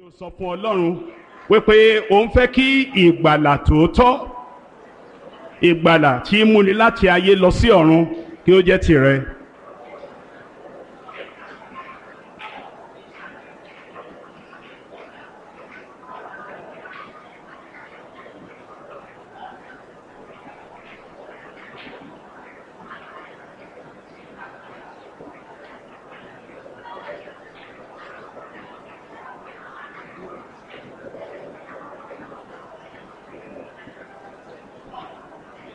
ó sọ fún Ọlọ́run wípé òun fẹ́ kí ìgbàlà tòótọ́, ìgbàlà tí í múni láti ayé lọ sí ọ̀run, kí ó jẹ́ tìrẹ.